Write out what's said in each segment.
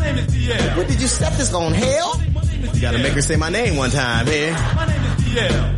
name is DL. What did you set this on, hell? You gotta make her say my name one time here. My name is DL.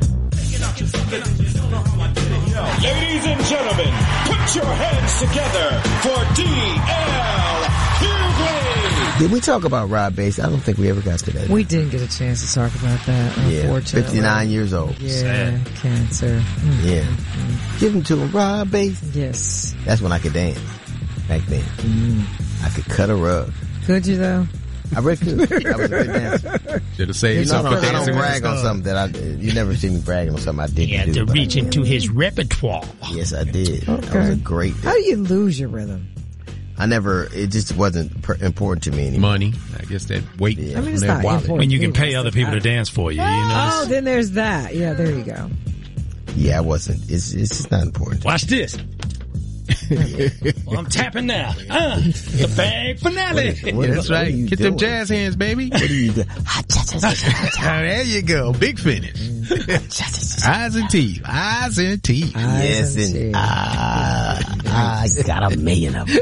Ladies and gentlemen, put your hands together for D.L. Hughley. Did we talk about Rob Bass? I don't think we ever got to that. We didn't get a chance to talk about that, unfortunately. 59 years old. Yeah, sad. Cancer. Yeah. Give him to him, Rob Bass. Yes. That's when I could dance. Back then. I could cut a rug. Could you, though? I really could. I was a good dancer. Should have saved something for dancing. I don't brag on something that you never see me bragging on something I didn't do. He had to reach into his repertoire. Yes, I did. Okay. That was a great dancer. How do you lose your rhythm? It just wasn't important to me anymore. Money. I guess that weight. I mean, it's not important. When you can pay other people to dance for you, you know. Oh, then there's that. Yeah, there you go. Yeah, I wasn't. It's just not important. Watch this. Well, I'm tapping now. The bag finale. That's right. Get them jazz hands, baby. What are you doing? There you go. Big finish. Eyes and teeth. Eyes and teeth. Yes, and I got a million of them.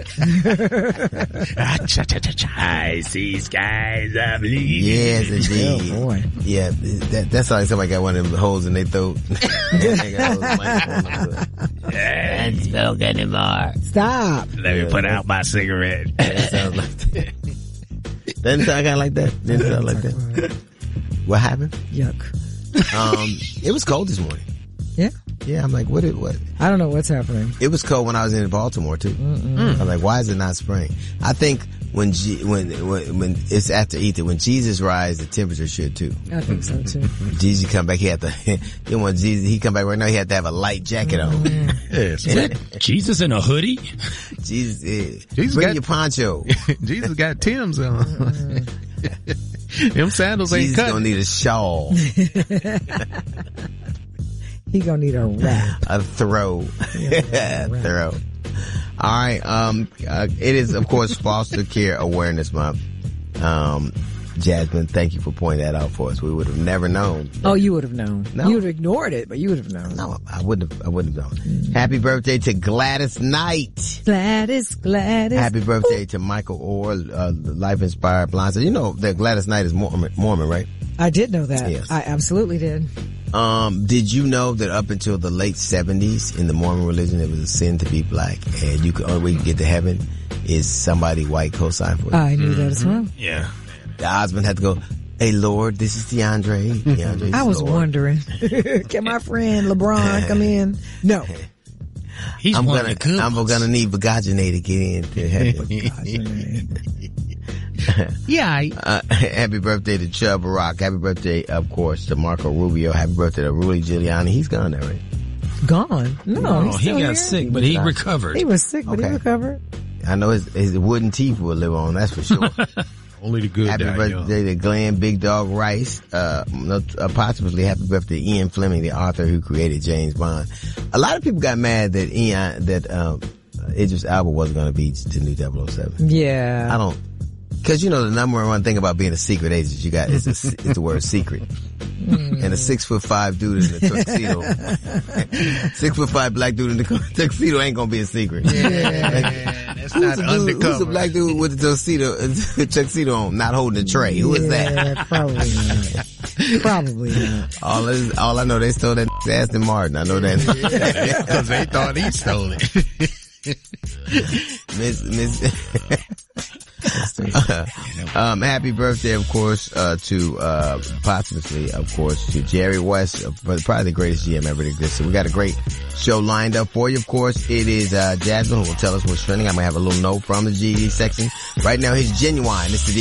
I see skies of blue. Yes, indeed. Oh, boy. Yeah, that's like somebody got one of them holes in their throat. Can't smoke anymore. Stop. Let me put out my cigarette. That sounds like that. Doesn't sound kind of like that. Didn't sound like that. What happened? Yuck. It was cold this morning. Yeah? Yeah, I'm like, what? I don't know what's happening. It was cold when I was in Baltimore too. I'm like, why is it not spring? I think when it's after Easter, when Jesus rises, the temperature should too. I think so too. Jesus come back, he come back right now, he had to have a light jacket on. Yes. Jesus in a hoodie? Jesus got bring your poncho. Jesus got Tim's on. Them sandals ain't Jesus cut. gonna need a shawl. He gonna need a wrap. A throw. Throw. All right. It is, of course, Foster Care Awareness Month. Jasmine, thank you for pointing that out for us. We would have never known. Oh, you would have known. No. You would have ignored it, but you would have known. No, I wouldn't have known. Happy birthday to Gladys Knight. Gladys. Happy birthday to Michael Orr, Life Inspired Blind. So you know that Gladys Knight is Mormon, right? I did know that. Yes. I absolutely did. Did you know that up until the late 70s in the Mormon religion, it was a sin to be black, and the only way you can get to heaven is somebody white co-sign for it? I knew that as well. Yeah. The husband had to go, hey Lord, this is DeAndre. DeAndre's I was Lord. wondering, can my friend LeBron come in? No. He's I'm one of the good I'm ones. gonna need Bagajane to get into heaven. Yeah. Happy birthday to Chubb Rock. Happy birthday, of course, to Marco Rubio. Happy birthday to Rudy Giuliani. He's gone now, right? Gone? No, he got here. sick, but he recovered. He was sick, but he Okay. recovered. I know his wooden teeth will live on, that's for sure. Only the good Happy die birthday young. to Glenn Big Dog Rice. Possibly happy birthday to Ian Fleming, the author who created James Bond. A lot of people got mad that Idris Elba wasn't going to be the new 007. Yeah. Cause you know the number one thing about being a secret agent is the word secret. And a 6'5" dude in a tuxedo, 6'5" black dude in the tuxedo ain't gonna be a secret. Yeah, that's not undercover. Who's a black dude with the tuxedo on, not holding a tray? Who is that? Probably not. Probably not. All I know, they stole that Aston Martin. I know that. Because they thought he stole it. Happy birthday, of course, to Jerry West, probably the greatest GM ever to exist. So we got a great show lined up for you. Of course, it is Jasmine who will tell us what's trending. I'm gonna have a little note from the GD section right now. Here's Genuine. It's the